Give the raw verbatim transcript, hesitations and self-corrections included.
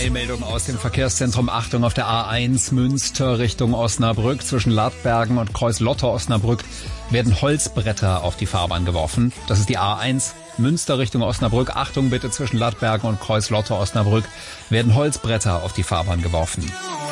Eilmeldung aus dem Verkehrszentrum. Achtung, auf der A eins Münster Richtung Osnabrück zwischen Ladbergen und Kreuz-Lotter-Osnabrück werden Holzbretter auf die Fahrbahn geworfen. Das ist die A eins Münster Richtung Osnabrück. Achtung bitte, zwischen Ladbergen und Kreuz-Lotter-Osnabrück werden Holzbretter auf die Fahrbahn geworfen.